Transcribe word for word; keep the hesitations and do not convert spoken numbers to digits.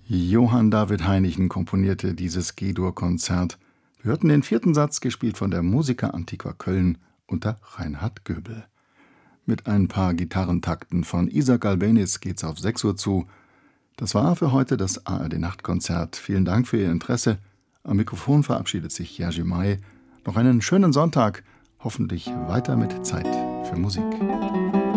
Johann David Heinichen komponierte dieses G-Dur-Konzert. Wir hörten den vierten Satz, gespielt von der Musica Antiqua Köln unter Reinhard Göbel. Mit ein paar Gitarrentakten von Isaac Albeniz geht's auf sechs Uhr zu. Das war für heute das A R D-Nachtkonzert. Vielen Dank für Ihr Interesse. Am Mikrofon verabschiedet sich Jerzy May. Noch einen schönen Sonntag, hoffentlich weiter mit Zeit für Musik.